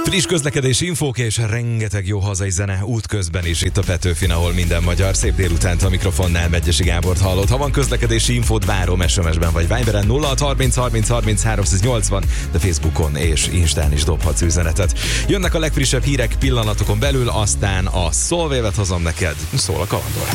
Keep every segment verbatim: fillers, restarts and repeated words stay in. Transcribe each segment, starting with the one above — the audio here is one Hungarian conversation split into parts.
Friss közlekedési infók és rengeteg jó hazai zene útközben is itt a Petőfin, ahol minden magyar. Szép délutánt a mikrofonnál Megyesi Gábort hallott. Ha van közlekedési infót, várom es em es-ben vagy Viberen nulla hat harminc harminc harminc háromszáznyolcvan, de Facebookon és Instán is dobhatsz üzenetet. Jönnek a legfrissebb hírek pillanatokon belül, aztán a Szolvévet hozom neked. Szól a kalandor.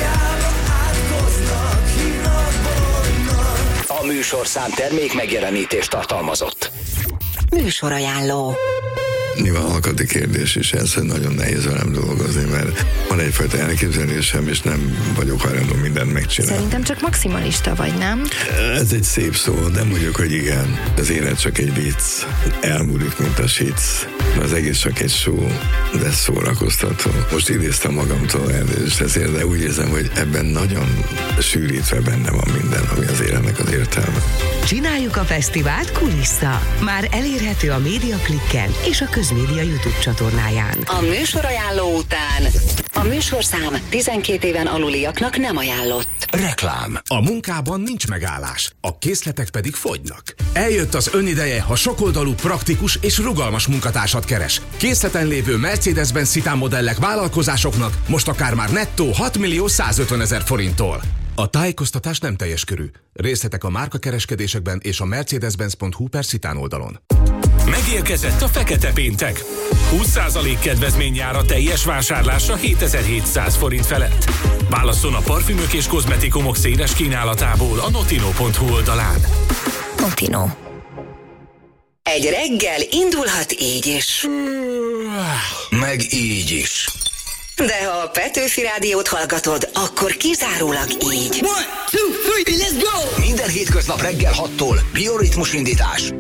A műsorszám termék megjelenítést tartalmazott. Műsorajánló. Nyilván alkati kérdés is ez, hogy nagyon nehéz velem dolgozni, mert van egyfajta elképzelésem, és nem vagyok hajlandó mindent megcsinálni. Szerintem csak maximalista vagy, nem? Ez egy szép szó, de mondjuk, hogy igen. Az élet csak egy vicc, elmúlik, mint a sic. Az egész csak egy show, de szórakoztató. Most idéztem magamtól elnézést ezért, de úgy érzem, hogy ebben nagyon sűrítve benne van minden, ami az életnek az értelme. Csináljuk a fesztivált kulissza. Már elérhető a Médiaklikken és a Közmédia YouTube csatornáján. A műsorajánló után a műsorszám tizenkét éven aluliaknak nem ajánlott. Reklám. A munkában nincs megállás, a készletek pedig fogynak. Eljött az önideje, ha sokoldalú, praktikus és rugalmas munkatársat keres. Készleten lévő Mercedes-Benz Citan modellek vállalkozásoknak most akár már nettó hat millió százötven ezer forinttól. A tájékoztatás nem teljes körű. Részletek a márkakereskedésekben és a mercedes-benz pont hu per Citan oldalon. Megérkezett a Fekete Péntek. húsz százalék kedvezmény jár a teljes vásárlásra hétezer-hétszáz forint felett. Válasszon a parfümök és kozmetikumok széles kínálatából a notino pont hu oldalán. Notino. Egy reggel indulhat így is. Meg így is. De ha a Petőfi Rádiót hallgatod, akkor kizárólag így. One, two, three, let's go! Minden hétköznap reggel hattól bioritmus indítás.